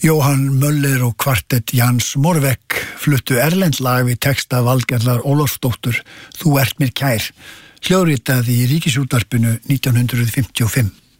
Jóhann Möller og kvartett Jans Morvek fluttu erlend lag við texta Valgerðar Ólafsdóttur Þú ert mér kær, hljóðritað í Ríkisútvarpinu 1955.